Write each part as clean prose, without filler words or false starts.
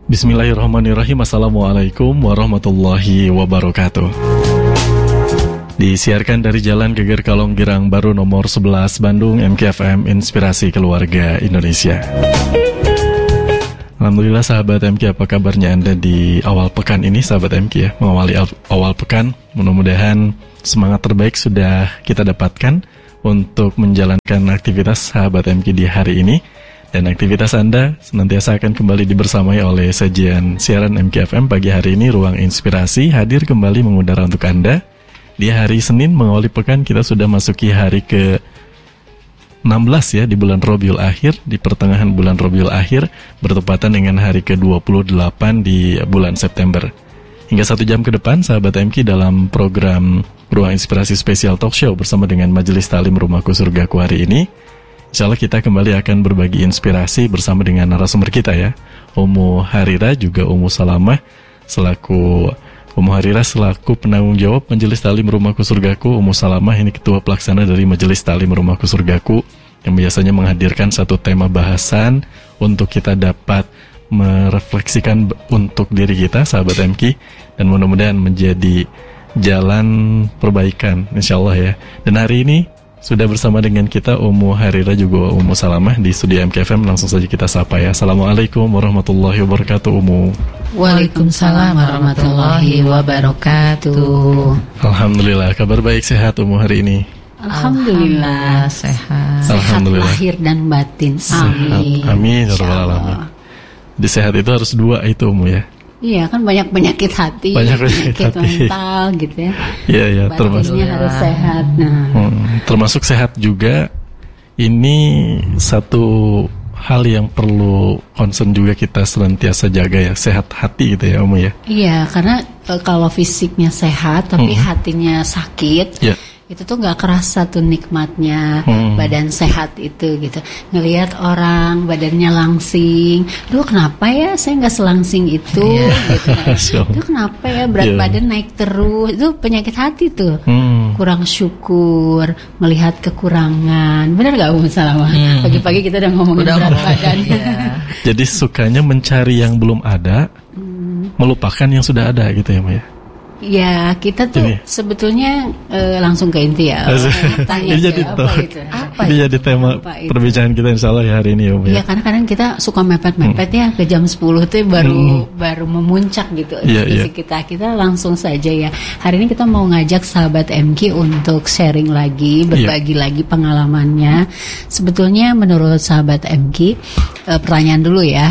Bismillahirrahmanirrahim. Assalamualaikum warahmatullahi wabarakatuh. Disiarkan dari Jalan Geger Kalong Girang Baru nomor 11 Bandung, MKFM Inspirasi Keluarga Indonesia. Alhamdulillah sahabat MK, apa kabarnya Anda di awal pekan ini sahabat MK ya? Mengawali awal pekan, mudah-mudahan semangat terbaik sudah kita dapatkan untuk menjalankan aktivitas sahabat MK di hari ini. Dan aktivitas Anda senantiasa akan kembali dibersamai oleh sajian siaran MKFM pagi hari ini. Ruang Inspirasi hadir kembali mengudara untuk Anda. Di hari Senin mengawali pekan, kita sudah masuki hari ke-16 ya di bulan Rabiul Akhir. Di pertengahan bulan Rabiul Akhir bertepatan dengan hari ke-28 di bulan September. Hingga 1 jam ke depan sahabat MK dalam program Ruang Inspirasi Spesial Talk Show bersama dengan Majelis Ta'lim Rumahku Surgaku hari ini. Insya Allah kita kembali akan berbagi inspirasi bersama dengan narasumber kita ya, Ummu Harira juga Ummu Salamah selaku Ummu Harira selaku penanggung jawab Majelis Ta'lim Rumahku Surgaku. Ummu Salamah ini ketua pelaksana dari Majelis Ta'lim Rumahku Surgaku yang biasanya menghadirkan satu tema bahasan untuk kita dapat merefleksikan untuk diri kita sahabat MK, dan mudah-mudahan menjadi jalan perbaikan insya Allah ya. Dan hari ini sudah bersama dengan kita Ummu Harira juga Ummu Salamah di studio MKFM. Langsung saja kita sapa ya. Assalamualaikum warahmatullahi wabarakatuh Ummu. Waalaikumsalam warahmatullahi wabarakatuh. Alhamdulillah, kabar baik, sehat Ummu hari ini? Alhamdulillah sehat. Alhamdulillah. Sehat lahir dan batin. Amin. Amin ya rabbal alamin. Di sehat itu harus dua itu Ummu ya. Iya kan, banyak penyakit hati, penyakit mental gitu ya. Iya ya, termasuk harus sehat. Nah, termasuk sehat juga. Ini satu hal yang perlu concern juga kita senantiasa jaga ya, sehat hati gitu ya Om ya. Iya, karena kalau fisiknya sehat tapi hatinya sakit. Yeah. Itu tuh nggak kerasa tuh nikmatnya badan sehat itu gitu. Ngelihat orang badannya langsing, duh kenapa ya saya nggak selangsing itu gitu. Duh kenapa ya berat badan naik terus. Itu penyakit hati tuh. Kurang syukur, melihat kekurangan. Benar nggak Ummu Salamah? Pagi-pagi kita udah ngomongin berat badan. Jadi sukanya mencari yang belum ada, melupakan yang sudah ada gitu ya Mbak ya. Ya kita tuh sebetulnya langsung ke inti ya. Tanya ini jadi tema perbincangan kita insya Allah ya hari ini ya. Karena kadang kita suka mepet-mepet ya ke jam 10 tuh baru memuncak gitu diskusi kita langsung saja ya. Hari ini kita mau ngajak sahabat MK untuk sharing lagi, berbagi lagi pengalamannya. Sebetulnya menurut sahabat MK, pertanyaan dulu ya,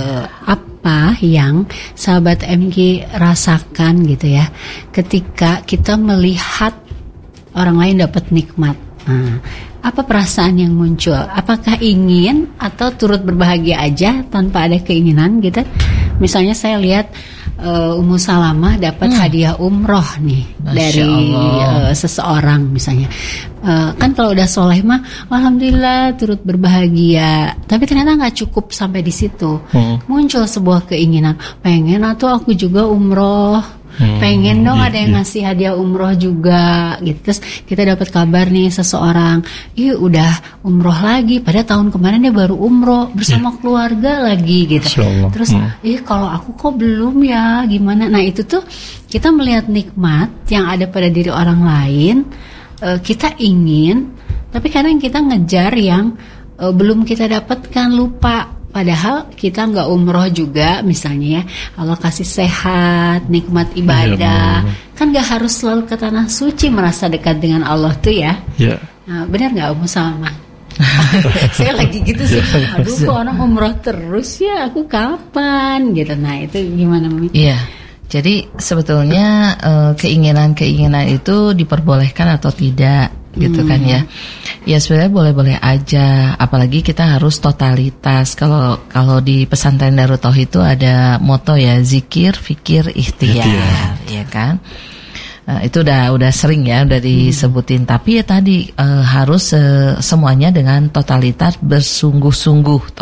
apa yang sahabat MK rasakan gitu ya ketika kita melihat orang lain dapat nikmat? Apa perasaan yang muncul? Apakah ingin atau turut berbahagia aja tanpa ada keinginan gitu? Misalnya saya lihat Ummu Salamah dapat hadiah umroh nih dari seseorang misalnya. Kan kalau udah soleh mah alhamdulillah turut berbahagia. Tapi ternyata nggak cukup sampai di situ. Muncul sebuah keinginan, pengen atau aku juga umroh. Pengen dong ada yang ngasih hadiah umroh juga gitu. Terus kita dapat kabar nih seseorang, udah umroh lagi, pada tahun kemarin dia baru umroh bersama keluarga lagi gitu. Terus kalau aku kok belum ya, gimana? Nah itu tuh kita melihat nikmat yang ada pada diri orang lain, kita ingin, tapi kadang kita ngejar yang belum kita dapatkan, lupa. Padahal kita nggak umroh juga misalnya ya, Allah kasih sehat, nikmat ibadah, kan nggak harus selalu ke tanah suci merasa dekat dengan Allah tuh ya. Nah, benar nggak Ummu Salamah? Saya lagi gitu sih, aduh kok orang umroh terus ya, aku kapan gitu. Nah itu gimana Mami? Iya, jadi sebetulnya keinginan-keinginan itu diperbolehkan atau tidak gitu kan ya. Ya sebenarnya boleh-boleh aja, apalagi kita harus totalitas. Kalau di pesantren Darut Tauhid itu ada moto ya, zikir, fikir, ikhtiar, ya kan. Itu udah sering ya, udah disebutin. Tapi ya tadi harus semuanya dengan totalitas bersungguh-sungguh,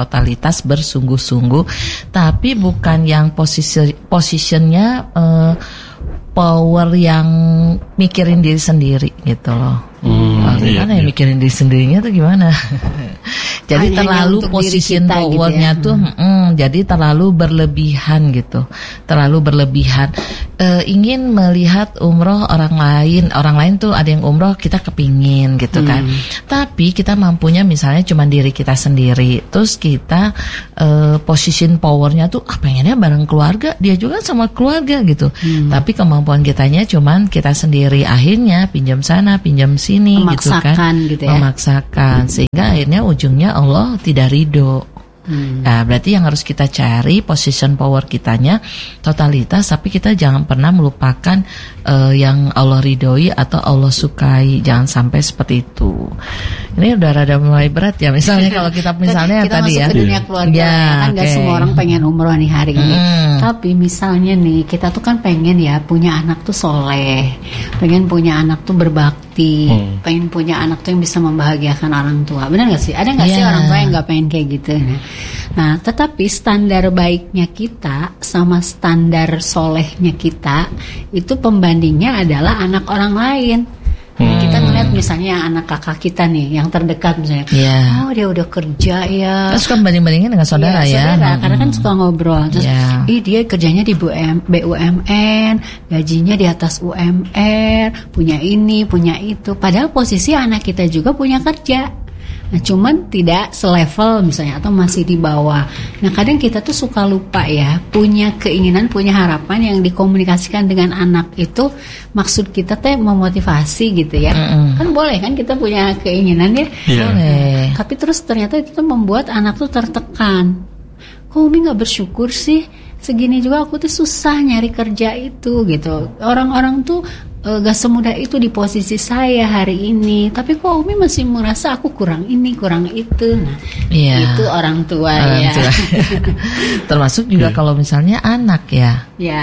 tapi bukan yang posisinya power yang mikirin diri sendiri gitu loh. Gimana ya mikirin diri sendirinya tuh gimana? Jadi terlalu position powernya gitu ya. Jadi terlalu berlebihan gitu, terlalu berlebihan. Ingin melihat umroh orang lain tuh ada yang umroh, kita kepingin gitu kan. Tapi kita mampunya misalnya cuma diri kita sendiri, terus kita position powernya tuh pengennya bareng keluarga, dia juga sama keluarga gitu. Tapi kemampuan kitanya cuman kita sendiri, akhirnya pinjam sana pinjam sini memaksakan gitu ya. Memaksakan sehingga akhirnya ujungnya Allah tidak ridho. Nah, berarti yang harus kita cari position power kitanya totalitas, tapi kita jangan pernah melupakan yang Allah ridhoi atau Allah sukai. Jangan sampai seperti itu. Ini udah rada mulai berat ya. Misalnya kalau kita misalnya kita tadi masuk ke dunia keluarga kan gak semua orang pengen umroh nih hari ini. Tapi misalnya nih kita tuh kan pengen ya punya anak tuh soleh, pengen punya anak tuh berbakti, pengen punya anak tuh yang bisa membahagiakan orang tua. Benar gak sih? Ada gak sih orang tua yang gak pengen kayak gitu? Nah, tetapi standar baiknya kita sama standar solehnya kita itu pembandingnya adalah anak orang lain. Kita ngeliat misalnya anak kakak kita nih yang terdekat misalnya, oh dia udah kerja ya. Terus kan banding-bandingin dengan saudara ya. Saudara, karena kan suka ngobrol. Terus, dia kerjanya di BUMN, gajinya di atas UMR, punya ini, punya itu. Padahal posisi anak kita juga punya kerja. Nah, cuman tidak selevel misalnya atau masih di bawah. Nah, kadang kita tuh suka lupa ya, punya keinginan, punya harapan yang dikomunikasikan dengan anak itu maksud kita teh memotivasi gitu ya. Kan boleh kan kita punya keinginan ya. Boleh. Tapi terus ternyata itu tuh membuat anak tuh tertekan. Kok Umi gak bersyukur sih? Segini juga aku tuh susah nyari kerja itu gitu. Orang-orang tuh gak semudah itu di posisi saya hari ini. Tapi kok Umi masih merasa aku kurang ini, kurang itu. Nah, itu orang tua ya. Termasuk juga kalau misalnya anak ya.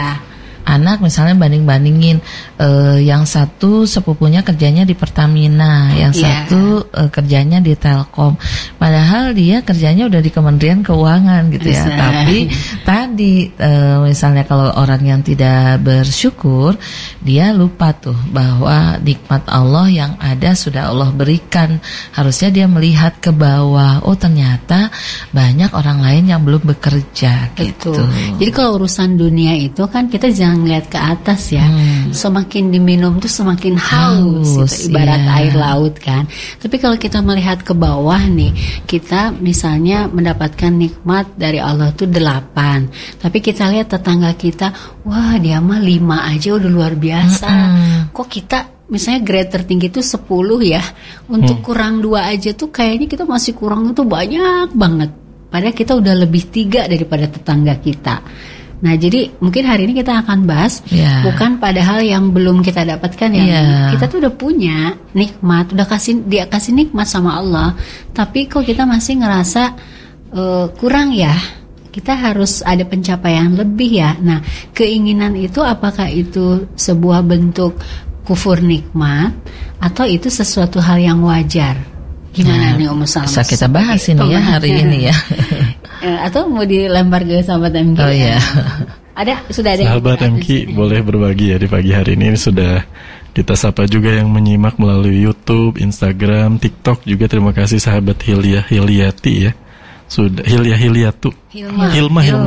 Anak misalnya banding-bandingin yang satu sepupunya kerjanya di Pertamina, yang satu kerjanya di Telkom. Padahal dia kerjanya udah di Kementerian Keuangan gitu ya. Tapi tadi misalnya kalau orang yang tidak bersyukur, dia lupa tuh bahwa nikmat Allah yang ada sudah Allah berikan. Harusnya dia melihat ke bawah. Oh, ternyata banyak orang lain yang belum bekerja gitu. Jadi kalau urusan dunia itu kan kita jangan ngeliat ke atas ya. Semakin diminum tuh semakin haus gitu, ibarat air laut kan. Tapi kalau kita melihat ke bawah nih, kita misalnya mendapatkan nikmat dari Allah tuh 8. Tapi kita lihat tetangga kita, wah dia mah 5 aja udah luar biasa. Kok kita misalnya grade tertinggi itu 10 ya, untuk kurang 2 aja tuh kayaknya kita masih kurang itu banyak banget. Padahal kita udah lebih 3 daripada tetangga kita. Nah, jadi mungkin hari ini kita akan bahas bukan pada hal yang belum kita dapatkan ya. Kita tuh udah punya nikmat, dia kasih nikmat sama Allah, tapi kok kita masih ngerasa kurang ya. Kita harus ada pencapaian lebih ya. Nah, keinginan itu apakah itu sebuah bentuk kufur nikmat atau itu sesuatu hal yang wajar? Gimana nih Om Salma? Bisa kita bahas ini ya hari ini ya. Atau mau dilempar ke sahabat MK? Oh iya. Sudah ada. Sahabat MK boleh berbagi ya di pagi hari ini. Sudah kita sapa juga yang menyimak melalui YouTube, Instagram, TikTok juga. Terima kasih sahabat Hilyati ya. Sudah Hilyatu. Hilma ya.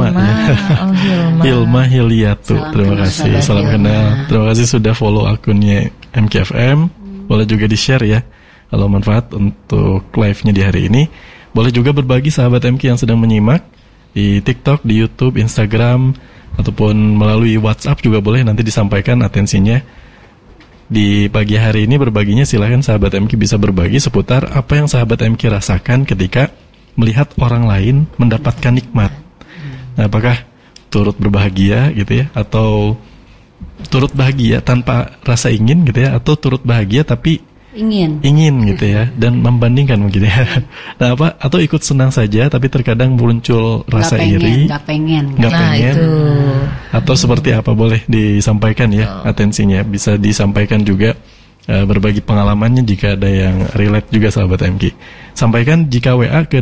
Hilma Hilyatu. Terima kasih. Salam kenal. Terima kasih sudah follow akunnya MKFM. Boleh juga di-share ya kalau manfaat untuk live-nya di hari ini. Boleh juga berbagi sahabat MK yang sedang menyimak di TikTok, di YouTube, Instagram, ataupun melalui WhatsApp juga boleh nanti disampaikan atensinya. Di pagi hari ini berbaginya silahkan sahabat MK bisa berbagi seputar apa yang sahabat MK rasakan ketika melihat orang lain mendapatkan nikmat. Nah, apakah turut berbahagia gitu ya, atau turut bahagia tanpa rasa ingin gitu ya, atau turut bahagia tapi ingin gitu ya, dan membandingkan mungkin ya. Nah, atau ikut senang saja tapi terkadang muncul rasa iri, nggak pengen. Itu. Atau seperti apa, boleh disampaikan ya atensinya. Bisa disampaikan juga berbagi pengalamannya jika ada yang relate juga sahabat MK. Sampaikan jika WA ke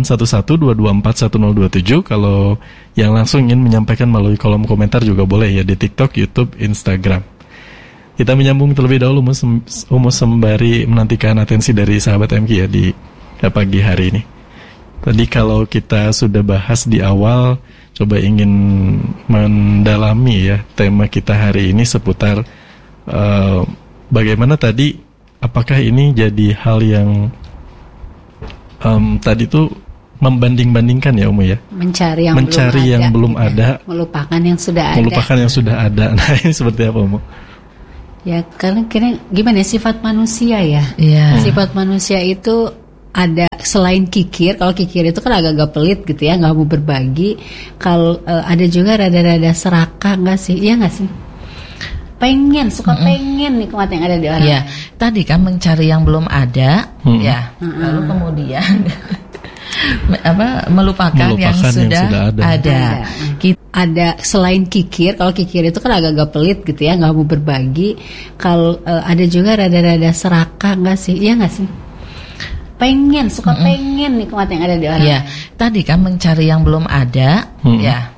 081122410027. Kalau yang langsung ingin menyampaikan melalui kolom komentar juga boleh ya di TikTok, YouTube, Instagram. Kita menyambung terlebih dahulu sembari menantikan atensi dari sahabat MK ya di pagi hari ini. Tadi kalau kita sudah bahas di awal, coba ingin mendalami ya tema kita hari ini seputar bagaimana tadi, apakah ini jadi hal yang tadi tuh membanding-bandingkan ya Umu ya, mencari yang belum ada, melupakan yang sudah ada. Nah ini seperti apa Umu? Ya karena gimana sifat manusia ya, sifat manusia itu ada selain kikir. Kalau kikir itu kan agak-agak pelit gitu ya, nggak mau berbagi. Kalau ada juga rada-rada serakah, nggak sih? Iya nggak sih? Suka pengen nikmat yang ada di orang. Iya, tadi kan mencari yang belum ada, ya. Lalu kemudian melupakan yang sudah ada. Ada selain kikir. Kalau kikir itu kan agak-agak pelit gitu ya, nggak mau berbagi. Kalau ada juga rada-rada serakah, nggak sih? Iya nggak sih? Suka pengen nikmat yang ada di orang. Iya, tadi kan mencari yang belum ada, ya.